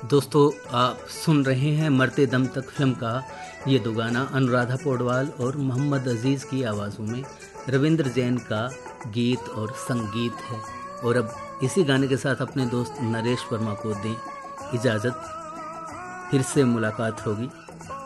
दोस्तों, आप सुन रहे हैं मरते दम तक फिल्म का ये दो गाना अनुराधा पौडवाल और मोहम्मद अजीज़ की आवाज़ों में रविंद्र जैन का गीत और संगीत है। और अब इसी गाने के साथ अपने दोस्त नरेश वर्मा को दें इजाज़त। फिर से मुलाकात होगी।